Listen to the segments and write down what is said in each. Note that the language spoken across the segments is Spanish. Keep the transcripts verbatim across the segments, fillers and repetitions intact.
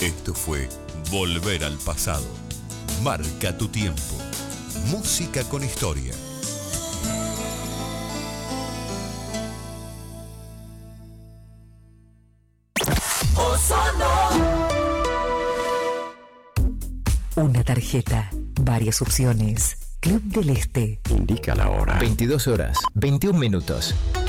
Esto fue Volver al Pasado. Marca tu tiempo. Música con historia. Una tarjeta, varias opciones. Club del Este. Indica la hora. veintidós horas, veintiún minutos.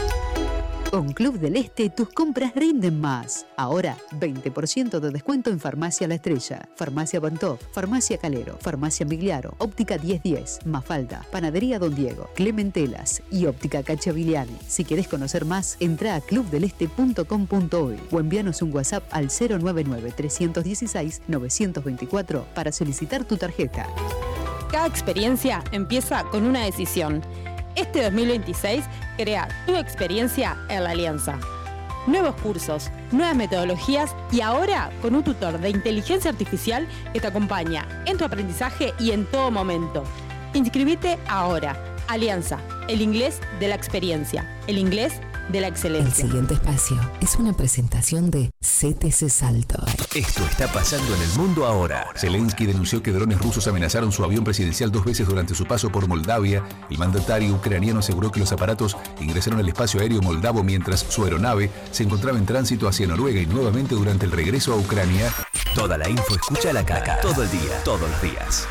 Con Club del Este tus compras rinden más. Ahora, veinte por ciento de descuento en Farmacia La Estrella, Farmacia Bantó, Farmacia Calero, Farmacia Migliaro, Óptica diez diez, Mafalda, Panadería Don Diego, Clementelas y Óptica Cacciavilliani. Si querés conocer más, entra a club del este punto com punto uy o envíanos un WhatsApp al cero nueve nueve, tres uno seis, nueve dos cuatro para solicitar tu tarjeta. Cada experiencia empieza con una decisión. Este dos mil veintiséis, crea tu experiencia en la Alianza. Nuevos cursos, nuevas metodologías y ahora con un tutor de inteligencia artificial que te acompaña en tu aprendizaje y en todo momento. Inscribite ahora. Alianza, el inglés de la experiencia, el inglés de la excelencia. El siguiente espacio es una presentación de C T C Salto. Esto está pasando en el mundo ahora. Zelensky denunció que drones rusos amenazaron su avión presidencial dos veces durante su paso por Moldavia. El mandatario ucraniano aseguró que los aparatos ingresaron al espacio aéreo moldavo mientras su aeronave se encontraba en tránsito hacia Noruega y nuevamente durante el regreso a Ucrania. Toda la info, escucha la cara, todo el día, todos los días.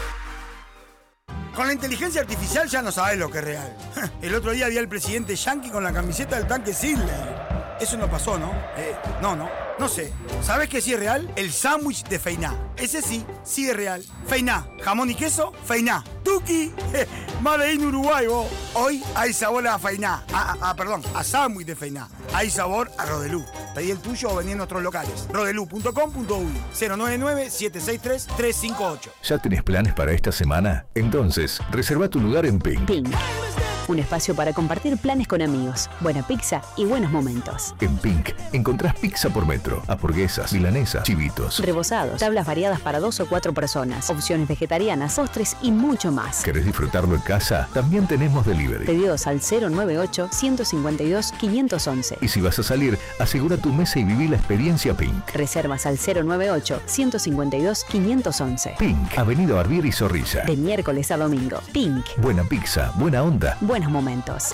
Con la inteligencia artificial ya no sabes lo que es real. El otro día vi al presidente Yankee con la camiseta del tanque Sidley. Eso no pasó, ¿no? Eh, no, no. No sé. ¿Sabes qué sí es real? El sándwich de Feiná. Ese sí, sí es real. Feiná. Jamón y queso, Feiná. Tuki. Made in Uruguay, vos. Hoy hay sabor a Feiná. Ah, ah, perdón. A sándwich de Feiná. Hay sabor a Rodelú. Pedí el tuyo o vení en otros locales. rodelú punto com punto uy cero nueve nueve, siete seis tres, tres cinco ocho. ¿Ya tenés planes para esta semana? Entonces, reserva tu lugar en Pink. Pink. Un espacio para compartir planes con amigos, buena pizza y buenos momentos. En Pink encontrás pizza por metro, hamburguesas, milanesas, chivitos, rebozados, tablas variadas para dos o cuatro personas, opciones vegetarianas, postres y mucho más. ¿Querés disfrutarlo en casa? También tenemos delivery. Pedidos al cero nueve ocho, ciento cincuenta y dos, quinientos once. Y si vas a salir, asegura tu mesa y viví la experiencia Pink. Reservas al cero nueve ocho, ciento cincuenta y dos, quinientos once. Pink, Avenida Barbieri y Zorrilla. De miércoles a domingo. Pink. Buena pizza, buena onda. Buenos momentos.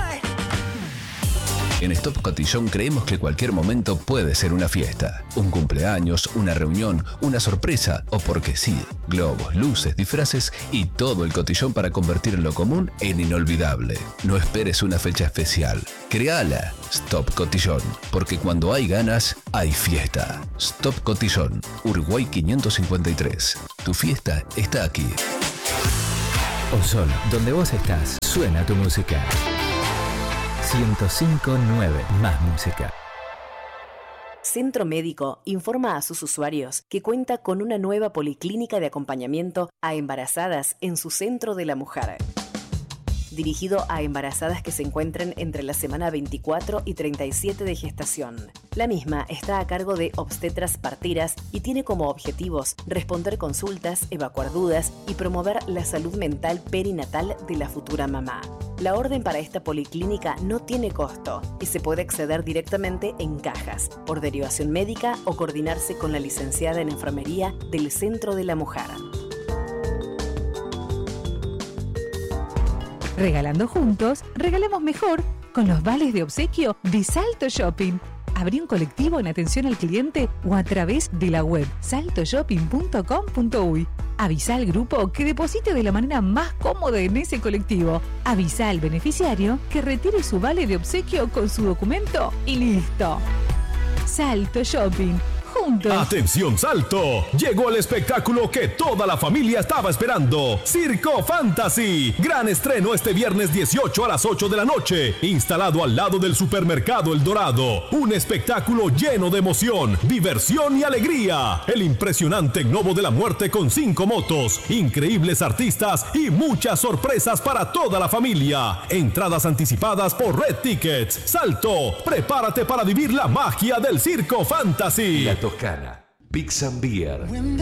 En Stop Cotillón creemos que cualquier momento puede ser una fiesta. Un cumpleaños, una reunión, una sorpresa o porque sí, globos, luces, disfraces y todo el cotillón para convertir lo común en inolvidable. No esperes una fecha especial. Créala. Stop Cotillón. Porque cuando hay ganas, hay fiesta. Stop Cotillón. Uruguay quinientos cincuenta y tres. Tu fiesta está aquí. Ozón, donde vos estás, suena tu música. ciento cinco punto nueve, más música. Centro Médico informa a sus usuarios que cuenta con una nueva policlínica de acompañamiento a embarazadas en su Centro de la Mujer. Dirigido a embarazadas que se encuentren entre la semana veinticuatro y treinta y siete de gestación. La misma está a cargo de obstetras parteras y tiene como objetivos responder consultas, evacuar dudas y promover la salud mental perinatal de la futura mamá. La orden para esta policlínica no tiene costo y se puede acceder directamente en cajas, por derivación médica o coordinarse con la licenciada en enfermería del Centro de la Mujer. Regalando juntos, regalemos mejor con los vales de obsequio de Salto Shopping. Abrí un colectivo en atención al cliente o a través de la web salto shopping punto com punto uy. Avisa al grupo que deposite de la manera más cómoda en ese colectivo. Avisa al beneficiario que retire su vale de obsequio con su documento y listo. Salto Shopping. Juntos. ¡Atención, Salto! Llegó el espectáculo que toda la familia estaba esperando. Circo Fantasy. Gran estreno este viernes dieciocho a las ocho de la noche. Instalado al lado del supermercado El Dorado. Un espectáculo lleno de emoción, diversión y alegría. El impresionante Gnomo de la Muerte con cinco motos, increíbles artistas y muchas sorpresas para toda la familia. Entradas anticipadas por Red Tickets. Salto, prepárate para vivir la magia del Circo Fantasy. La Toscana, Pizza and Beer.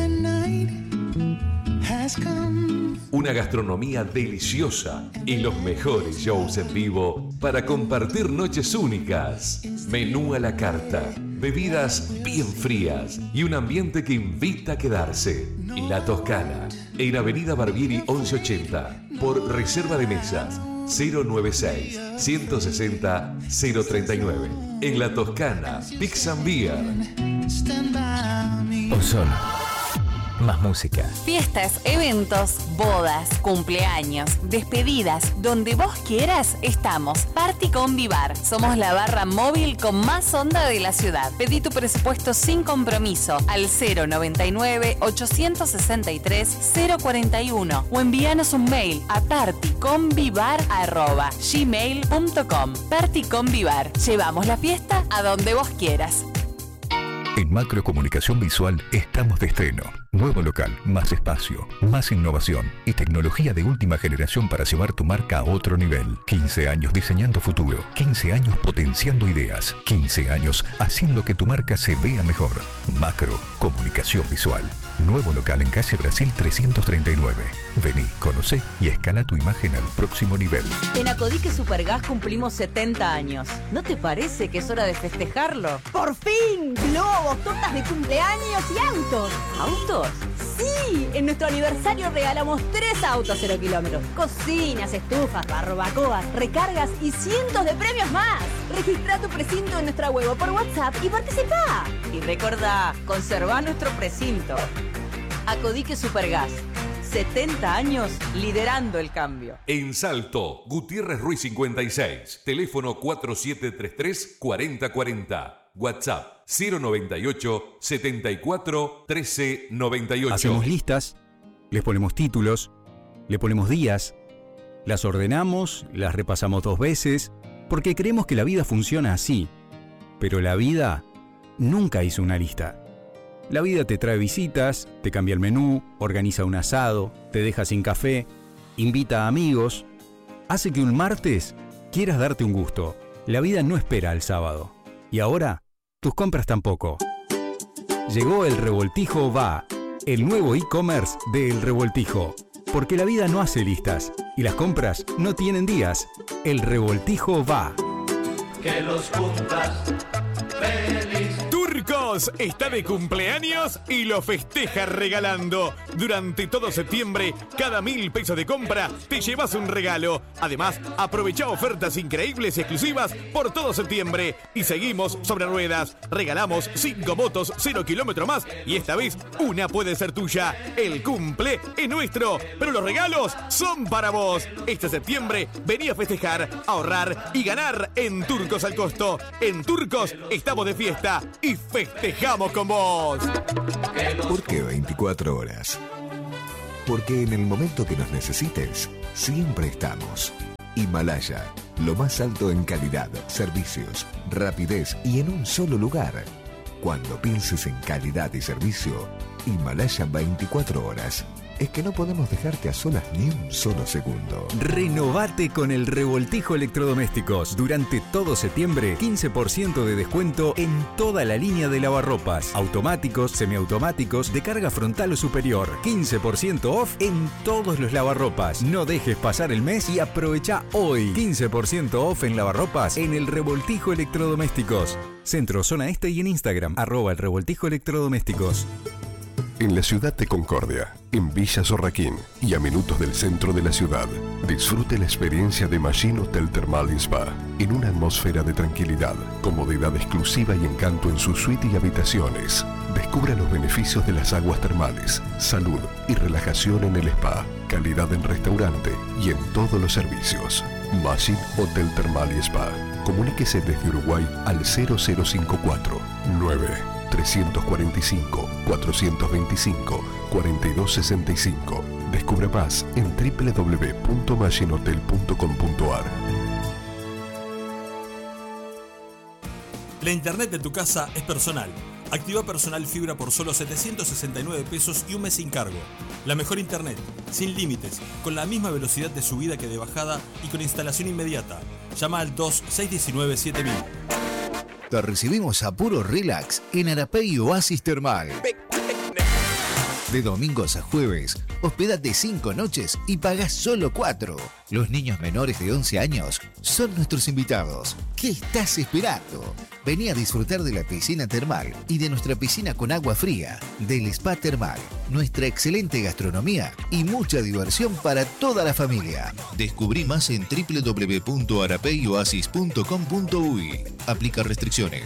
Una gastronomía deliciosa y los mejores shows en vivo para compartir noches únicas. Menú a la carta, bebidas bien frías y un ambiente que invita a quedarse. La Toscana, en Avenida Barbieri once ochenta, por reserva de mesas cero noventa y seis, ciento sesenta, cero treinta y nueve. En La Toscana, Pix and Beer. Ozono. Más música. Fiestas, eventos, bodas, cumpleaños, despedidas, donde vos quieras, estamos. Party Combi Bar. Somos la barra móvil con más onda de la ciudad. Pedí tu presupuesto sin compromiso al cero noventa y nueve, ochocientos sesenta y tres, cero cuarenta y uno o envíanos un mail a partycombibar arroba gmail punto com. Party Combi Bar. Llevamos la fiesta a donde vos quieras. En Macrocomunicación Visual estamos de estreno. Nuevo local, más espacio, más innovación y tecnología de última generación para llevar tu marca a otro nivel. quince años diseñando futuro, quince años potenciando ideas, quince años haciendo que tu marca se vea mejor. Macrocomunicación Visual. Nuevo local en calle Brasil trescientos treinta y nueve. Vení, conocé y escala tu imagen al próximo nivel. En Acodique Supergas cumplimos setenta años. ¿No te parece que es hora de festejarlo? ¡Por fin! Globos, tortas de cumpleaños y autos. ¿Autos? ¡Sí! En nuestro aniversario regalamos tres autos cero kilómetros. Cocinas, estufas, barbacoas, recargas y cientos de premios más. Registra tu precinto en nuestra web o por WhatsApp y participa. Y recordá, conservá nuestro precinto. Acodique Supergas. setenta años liderando el cambio. En Salto, Gutiérrez Ruiz cincuenta y seis. Teléfono cuatro siete tres tres, cuatro cero cuatro cero. WhatsApp cero noventa y ocho, setenta y cuatro, trece noventa y ocho. Hacemos listas, les ponemos títulos, le ponemos días, las ordenamos, las repasamos dos veces, porque creemos que la vida funciona así. Pero la vida nunca hizo una lista. La vida te trae visitas, te cambia el menú, organiza un asado, te deja sin café, invita a amigos, hace que un martes quieras darte un gusto. La vida no espera al sábado. Y ahora, tus compras tampoco. Llegó el Revoltijo Va, el nuevo e-commerce de El Revoltijo. Porque la vida no hace listas y las compras no tienen días. El Revoltijo Va. Que los cumplas feliz. Turcos está de cumpleaños y lo festeja regalando. Durante todo septiembre, cada mil pesos de compra te llevas un regalo. Además, aprovecha ofertas increíbles y exclusivas por todo septiembre. Y seguimos sobre ruedas. Regalamos cinco motos cero kilómetros más y esta vez una puede ser tuya. El cumple es nuestro, pero los regalos son para vos. Este septiembre vení a festejar, ahorrar y ganar en Turcos al Costo. En Turcos estamos de fiesta y festejamos con vos. ¿Por qué veinticuatro horas? Porque en el momento que nos necesites, siempre estamos. Himalaya, lo más alto en calidad, servicios, rapidez y en un solo lugar. Cuando pienses en calidad y servicio, Himalaya veinticuatro horas. Es que no podemos dejarte a solas ni un solo segundo. Renovate con el Revoltijo Electrodomésticos. Durante todo septiembre, quince por ciento de descuento en toda la línea de lavarropas. Automáticos, semiautomáticos, de carga frontal o superior. quince por ciento off en todos los lavarropas. No dejes pasar el mes y aprovecha hoy. quince por ciento off en lavarropas en el Revoltijo Electrodomésticos. Centro, zona este y en Instagram, arroba el Revoltijo Electrodomésticos. En la ciudad de Concordia, en Villa Zorraquín y a minutos del centro de la ciudad, disfrute la experiencia de Machine Hotel Termal y Spa en una atmósfera de tranquilidad, comodidad exclusiva y encanto en su suite y habitaciones. Descubra los beneficios de las aguas termales, salud y relajación en el spa, calidad en restaurante y en todos los servicios. Machine Hotel Termal y Spa. Comuníquese desde Uruguay al cero cero cinco cuatro nueve tres cuatro cinco, cuatro dos cinco, cuatro dos seis cinco. Descubra más en doble u doble u doble u punto machine hotel punto com punto a r. La internet de tu casa es personal. Activa Personal Fibra por solo setecientos sesenta y nueve pesos y un mes sin cargo. La mejor internet, sin límites, con la misma velocidad de subida que de bajada y con instalación inmediata. Llama al dos seis uno nueve siete mil. Te recibimos a puro relax en Arapey Oasis Termal. De domingos a jueves, hospedate cinco noches y pagás solo cuatro. Los niños menores de once años son nuestros invitados. ¿Qué estás esperando? Vení a disfrutar de la piscina termal y de nuestra piscina con agua fría, del spa termal, nuestra excelente gastronomía y mucha diversión para toda la familia. Descubrí más en doble u doble u doble u punto arapeyoasis punto com punto uy. Aplica restricciones.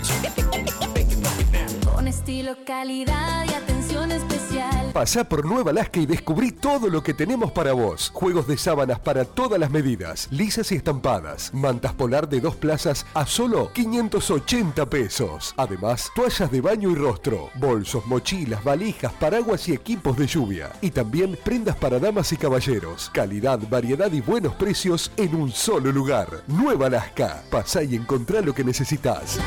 Con estilo, calidad y atención especial. Pasá por Nueva Alaska y descubrí todo lo que tenemos para vos. Juegos de sábanas para todas las medidas, lisas y estampadas. Mantas polar de dos plazas a solo quinientos ochenta pesos. Además, toallas de baño y rostro, bolsos, mochilas, valijas, paraguas y equipos de lluvia. Y también prendas para damas y caballeros. Calidad, variedad y buenos precios en un solo lugar. Nueva Alaska. Pasá y encontrá lo que necesitas.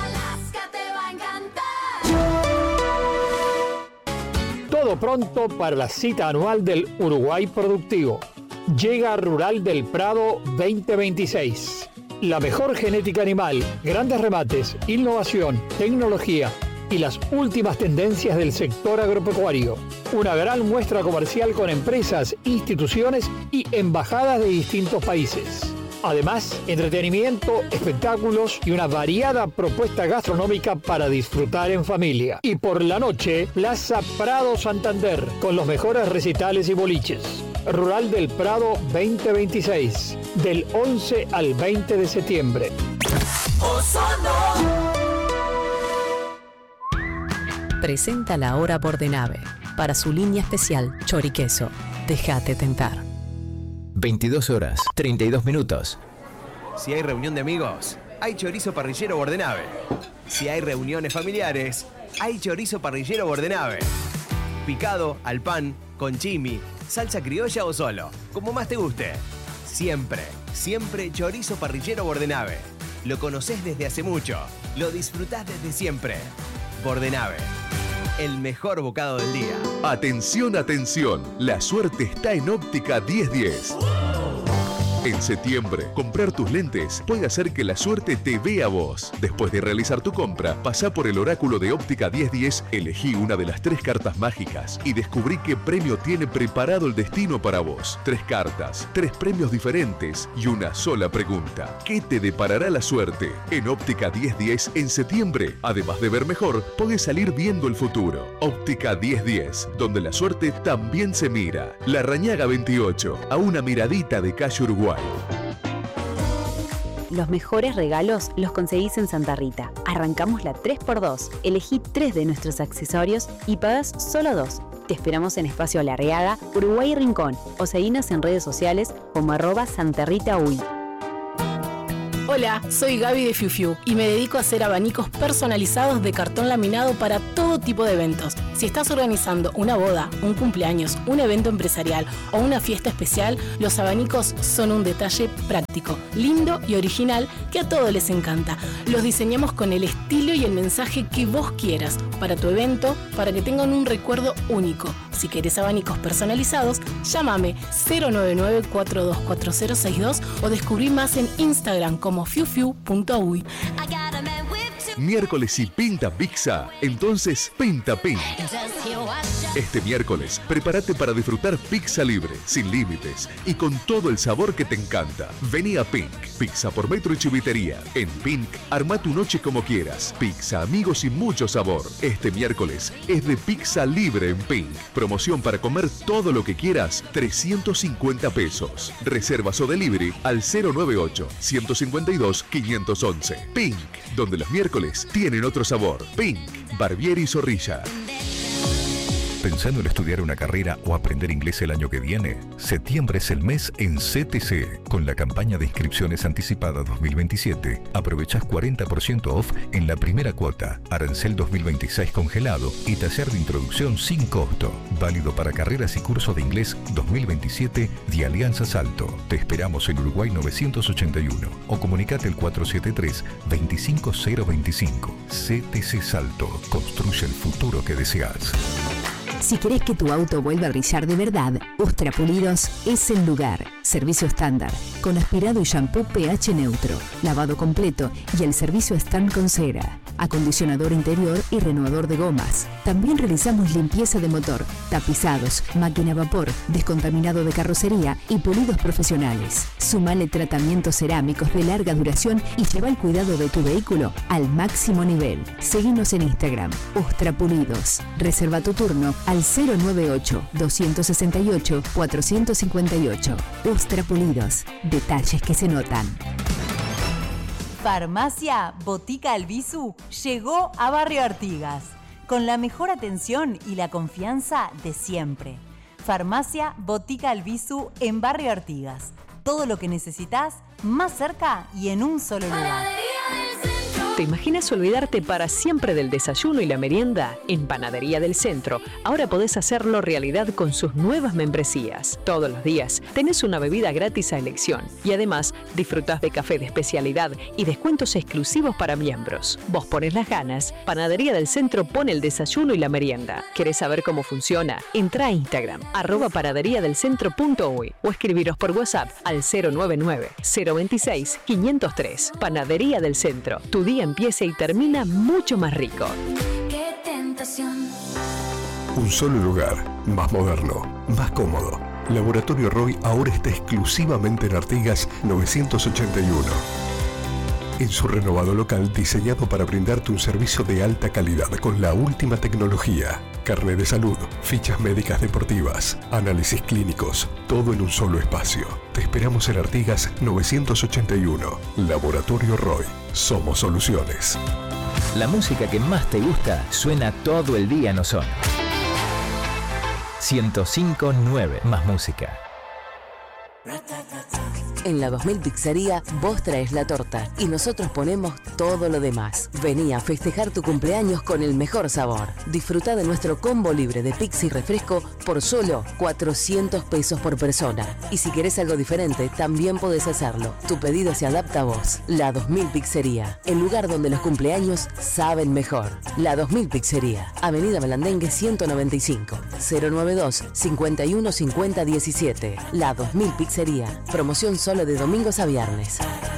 Todo pronto para la cita anual del Uruguay Productivo. Llega Rural del Prado veinte veintiséis. La mejor genética animal, grandes remates, innovación, tecnología y las últimas tendencias del sector agropecuario. Una gran muestra comercial con empresas, instituciones y embajadas de distintos países. Además, entretenimiento, espectáculos y una variada propuesta gastronómica para disfrutar en familia. Y por la noche, Plaza Prado Santander, con los mejores recitales y boliches. Rural del Prado veinte veintiséis, del once al veinte de septiembre. Presenta la hora Bordenave para su línea especial Choriqueso. Déjate tentar. veintidós horas, treinta y dos minutos. Si hay reunión de amigos, hay chorizo parrillero Bordenave. Si hay reuniones familiares, hay chorizo parrillero Bordenave. Picado, al pan, con chimi, salsa criolla o solo, como más te guste. Siempre, siempre chorizo parrillero Bordenave. Lo conocés desde hace mucho, lo disfrutás desde siempre. Bordenave, el mejor bocado del día. Atención, atención, la suerte está en Óptica diez diez. En septiembre, comprar tus lentes puede hacer que la suerte te vea a vos. Después de realizar tu compra, pasá por el oráculo de Óptica diez diez, elegí una de las tres cartas mágicas y descubrí qué premio tiene preparado el destino para vos. Tres cartas, tres premios diferentes y una sola pregunta. ¿Qué te deparará la suerte? En Óptica diez diez, en septiembre, además de ver mejor, podés salir viendo el futuro. Óptica diez diez, donde la suerte también se mira. La Rañaga veintiocho, a una miradita de calle Uruguay. Los mejores regalos los conseguís en Santa Rita. Arrancamos la tres por dos. Elegí tres de nuestros accesorios y pagás solo dos. Te esperamos en Espacio Larreaga, Uruguay y Rincón. O seguinos en redes sociales como arroba santerritauy. Hola, soy Gaby de Fiu Fiu y me dedico a hacer abanicos personalizados de cartón laminado para todo tipo de eventos. Si estás organizando una boda, un cumpleaños, un evento empresarial o una fiesta especial, los abanicos son un detalle práctico, lindo y original que a todos les encanta. Los diseñamos con el estilo y el mensaje que vos quieras para tu evento, para que tengan un recuerdo único. Si querés abanicos personalizados, llámame cero nueve nueve, cuatro dos cuatro cero seis dos o descubrí más en Instagram como fiu fiu punto uy. Miércoles y pinta pizza, entonces pinta Pink. Este miércoles, prepárate para disfrutar pizza libre, sin límites y con todo el sabor que te encanta. Vení a Pink, pizza por metro y chivitería. En Pink, arma tu noche como quieras. Pizza, amigos y mucho sabor. Este miércoles es de pizza libre en Pink. Promoción para comer todo lo que quieras, trescientos cincuenta pesos. Reservas o delivery al cero nueve ocho, ciento cincuenta y dos, quinientos once. Pink, donde los miércoles tienen otro sabor. Pink, Barbieri y Zorrilla. ¿Pensando en estudiar una carrera o aprender inglés el año que viene? Septiembre es el mes en C T C. Con la campaña de inscripciones anticipada dos mil veintisiete, aprovechás cuarenta por ciento off en la primera cuota, arancel dos mil veintiséis congelado y taller de introducción sin costo. Válido para carreras y cursos de inglés dos mil veintisiete de Alianza Salto. Te esperamos en Uruguay novecientos ochenta y uno o comunicate el cuatro siete tres, dos cinco cero dos cinco. C T C Salto. Construye el futuro que deseas. Si querés que tu auto vuelva a brillar de verdad, Ostra Pulidos es el lugar. Servicio estándar, con aspirado y shampoo pH neutro, lavado completo y el servicio stand con cera. acondicionador interior y renovador de gomas. También realizamos limpieza de motor, tapizados, máquina a vapor, descontaminado de carrocería y pulidos profesionales. Sumale tratamientos cerámicos de larga duración y lleva el cuidado de tu vehículo al máximo nivel. Seguinos en Instagram, Ostra Pulidos. Reserva tu turno al cero nueve ocho, dos seis ocho, cuatro cinco ocho. Ostra Pulidos, detalles que se notan. Farmacia Botica Albizu llegó a Barrio Artigas con la mejor atención y la confianza de siempre. Farmacia Botica Albizu en Barrio Artigas. Todo lo que necesitas más cerca y en un solo lugar. ¿Te imaginas olvidarte para siempre del desayuno y la merienda? En Panadería del Centro, ahora podés hacerlo realidad con sus nuevas membresías. Todos los días tenés una bebida gratis a elección y además disfrutás de café de especialidad y descuentos exclusivos para miembros. Vos pones las ganas, Panadería del Centro pone el desayuno y la merienda. ¿Querés saber cómo funciona? Entrá a Instagram, arroba panadería del centro punto uy o escribiros por WhatsApp al cero nueve nueve, cero veintiséis, quinientos tres. Panadería del Centro, tu día empieza y termina mucho más rico. Qué tentación. Un solo lugar, más moderno, más cómodo. Laboratorio Roy ahora está exclusivamente en Artigas novecientos ochenta y uno. En su renovado local diseñado para brindarte un servicio de alta calidad con la última tecnología. Carnet de salud, fichas médicas deportivas, análisis clínicos, todo en un solo espacio. Te esperamos en Artigas novecientos ochenta y uno. Laboratorio Roy. Somos soluciones. La música que más te gusta suena todo el día en Ozón. ciento cinco punto nueve más música. En la dos mil Pizzería vos traes la torta y nosotros ponemos todo lo demás. Vení a festejar tu cumpleaños con el mejor sabor. Disfruta de nuestro combo libre de pizza y refresco por solo cuatrocientos pesos por persona. Y si querés algo diferente, también podés hacerlo. Tu pedido se adapta a vos. La dos mil Pizzería, el lugar donde los cumpleaños saben mejor. La dos mil Pizzería, Avenida Melandengue ciento noventa y cinco, cero nueve dos, cincuenta y uno cincuenta diecisiete. La dos mil Pizzería, promoción solo de domingos a viernes.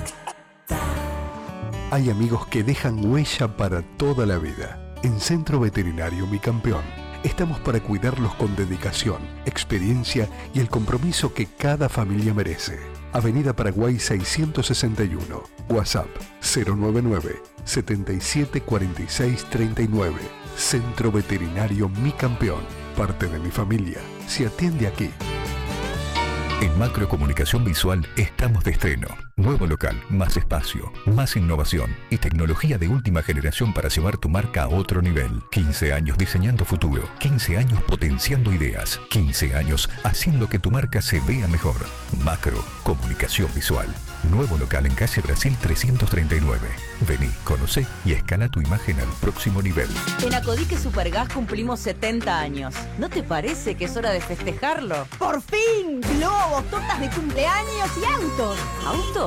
Hay amigos que dejan huella para toda la vida. En Centro Veterinario Mi Campeón estamos para cuidarlos con dedicación, experiencia y el compromiso que cada familia merece. Avenida Paraguay seiscientos sesenta y uno. WhatsApp cero nueve nueve, setenta y siete cuarenta y seis treinta y nueve. Centro Veterinario Mi Campeón. Parte de mi familia. Se atiende aquí. En Macrocomunicación Visual estamos de estreno. Nuevo local, más espacio, más innovación y tecnología de última generación para llevar tu marca a otro nivel. quince años diseñando futuro, quince años potenciando ideas, quince años haciendo que tu marca se vea mejor. Macrocomunicación Visual. Nuevo local en calle Brasil trescientos treinta y nueve. Vení, conocé y escala tu imagen al próximo nivel. En Acodique Supergas cumplimos setenta años. ¿No te parece que es hora de festejarlo? ¡Por fin! Globos, tortas de cumpleaños y autos. ¿Autos?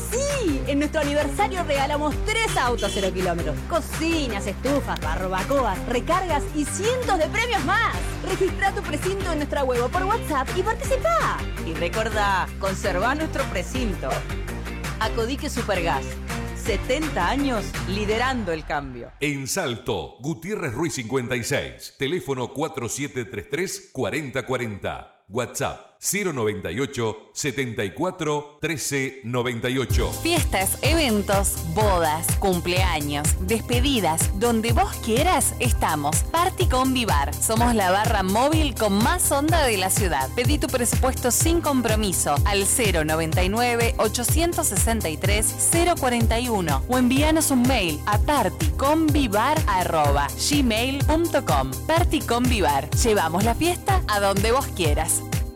Sí, en nuestro aniversario regalamos tres autos cero kilómetros. Cocinas, estufas, barbacoas, recargas y cientos de premios más. Registra tu precinto en nuestra web o por WhatsApp y participa. Y recordá, conservá nuestro precinto. Acodique Supergas. setenta años liderando el cambio. En Salto, Gutiérrez Ruiz cincuenta y seis. Teléfono cuatro siete tres tres, cuatro cero cuatro cero. WhatsApp cero noventa y ocho, setenta y cuatro, trece noventa y ocho. Fiestas, eventos, bodas, cumpleaños, despedidas, donde vos quieras, estamos. Party con Vivar. Somos la barra móvil con más onda de la ciudad. Pedí tu presupuesto sin compromiso al cero noventa y nueve, ochocientos sesenta y tres, cero cuarenta y uno o envíanos un mail a partyconvivar arroba gmail punto com. Party con Vivar. Llevamos la fiesta a donde vos quieras.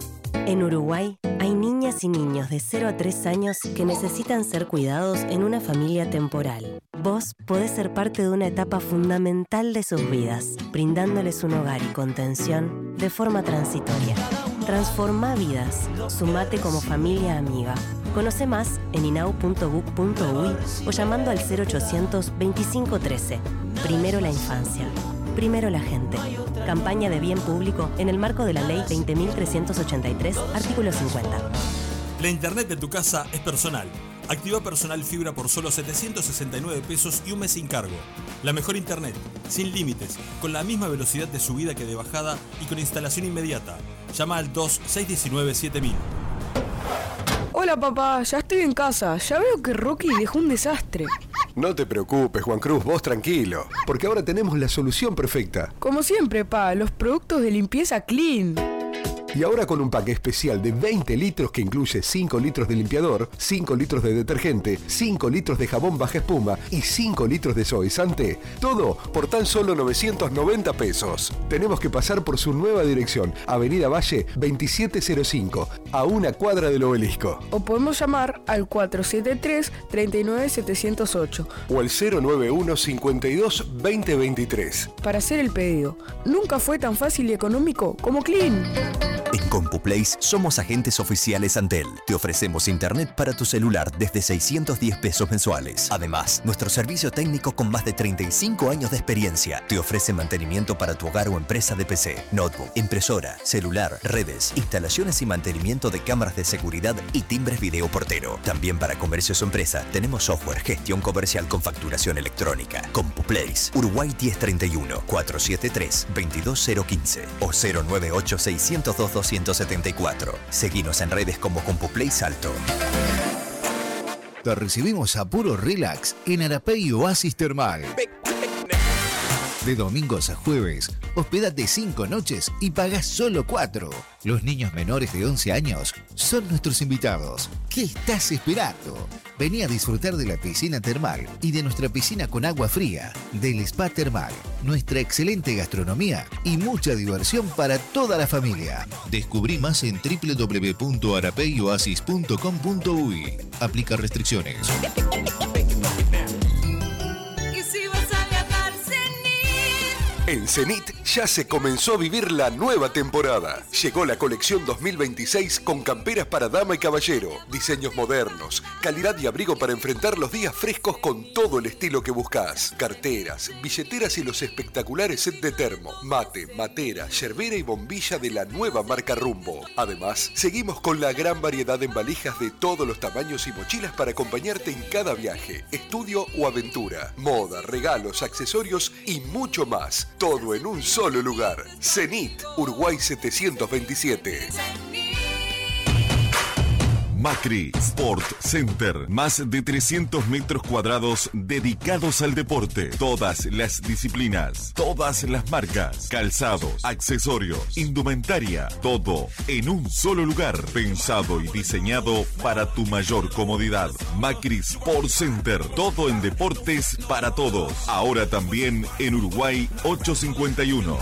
En Uruguay hay niñas y niños de cero a tres años que necesitan ser cuidados en una familia temporal. Vos podés ser parte de una etapa fundamental de sus vidas, brindándoles un hogar y contención de forma transitoria. Transforma vidas. Sumate como familia amiga. Conoce más en inau punto gov punto uy o llamando al cero ochocientos, veinticinco trece. Primero la infancia. Primero la gente. Campaña de bien público en el marco de la Ley veinte mil trescientos ochenta y tres, artículo cincuenta. La internet de tu casa es personal. Activa personal fibra por solo setecientos sesenta y nueve pesos y un mes sin cargo. La mejor internet, sin límites, con la misma velocidad de subida que de bajada y con instalación inmediata. Llama al dos seis uno nueve siete mil. Hola papá, ya estoy en casa. Ya veo que Rocky dejó un desastre. No te preocupes, Juan Cruz, vos tranquilo, porque ahora tenemos la solución perfecta. Como siempre, pa, los productos de limpieza Clean. Y ahora con un pack especial de veinte litros que incluye cinco litros de limpiador, cinco litros de detergente, cinco litros de jabón baja espuma y cinco litros de suavizante. Todo por tan solo novecientos noventa pesos. Tenemos que pasar por su nueva dirección, Avenida Valle veintisiete cero cinco, a una cuadra del Obelisco. O podemos llamar al cuatro siete tres, tres nueve siete cero ocho. O al cero nueve uno, cincuenta y dos, veinte veintitrés. Para hacer el pedido. Nunca fue tan fácil y económico como Clean. En CompuPlace somos agentes oficiales Antel. Te ofrecemos internet para tu celular desde seiscientos diez pesos mensuales. Además, nuestro servicio técnico con más de treinta y cinco años de experiencia te ofrece mantenimiento para tu hogar o empresa de P C, notebook, impresora, celular, redes, instalaciones y mantenimiento de cámaras de seguridad y timbres video portero. También para comercios o empresa tenemos software, gestión comercial con facturación electrónica. CompuPlace, Uruguay diez treinta y uno, cuatro siete tres, veintidós cero quince o cero nueve ocho, seiscientos dos, doscientos setenta y cuatro. Seguinos en redes como CompuPlace Alto. Te recibimos a puro relax en Arapey Oasis Termal. De domingos a jueves, hospédate cinco noches y pagás solo cuatro. Los niños menores de once años son nuestros invitados. ¿Qué estás esperando? Vení a disfrutar de la piscina termal y de nuestra piscina con agua fría, del spa termal, nuestra excelente gastronomía y mucha diversión para toda la familia. Descubrí más en doble u doble u doble u punto arapeyoasis punto com punto uy. Aplica restricciones. En Zenit ya se comenzó a vivir la nueva temporada. Llegó la colección dos mil veintiséis con camperas para dama y caballero, diseños modernos, calidad y abrigo para enfrentar los días frescos con todo el estilo que buscas. Carteras, billeteras y los espectaculares set de termo, mate, matera, yerbera y bombilla de la nueva marca Rumbo. Además, seguimos con la gran variedad en valijas de todos los tamaños y mochilas para acompañarte en cada viaje, estudio o aventura. Moda, regalos, accesorios y mucho más. Todo en un solo lugar. Zenit, Uruguay setecientos veintisiete. Macri Sport Center, más de trescientos metros cuadrados dedicados al deporte, todas las disciplinas, todas las marcas, calzados, accesorios, indumentaria, todo en un solo lugar, pensado y diseñado para tu mayor comodidad. Macri Sport Center, todo en deportes para todos, ahora también en Uruguay ochocientos cincuenta y uno.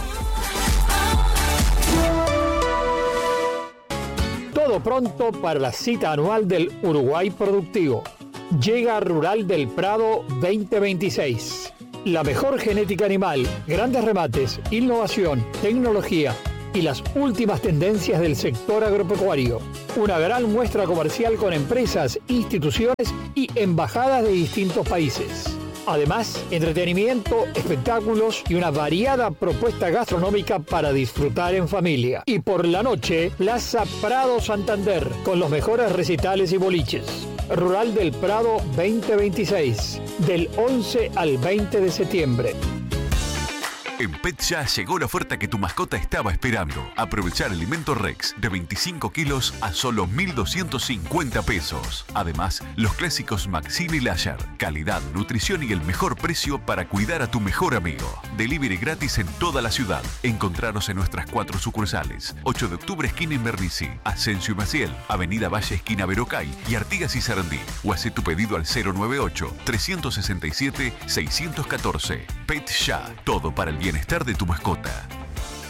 Todo pronto para la cita anual del Uruguay Productivo. Llega Rural del Prado veinte veintiséis. La mejor genética animal, grandes remates, innovación, tecnología y las últimas tendencias del sector agropecuario. Una gran muestra comercial con empresas, instituciones y embajadas de distintos países. Además, entretenimiento, espectáculos y una variada propuesta gastronómica para disfrutar en familia. Y por la noche, Plaza Prado Santander, con los mejores recitales y boliches. Rural del Prado veinte veintiséis, del once al veinte de septiembre. En Petya llegó la oferta que tu mascota estaba esperando. Aprovechar alimento Rex de veinticinco kilos a solo mil doscientos cincuenta pesos. Además, los clásicos Maxine y Lasher. Calidad, nutrición y el mejor precio para cuidar a tu mejor amigo. Delivery gratis en toda la ciudad. Encontraros en nuestras cuatro sucursales. ocho de octubre, esquina Invernici. Asensio y Maciel. Avenida Valle, esquina Verocay. Y Artigas y Sarandí. O hace tu pedido al cero nueve ocho, tres seis siete, seis uno cuatro. Petya. Todo para el bienestar de tu mascota.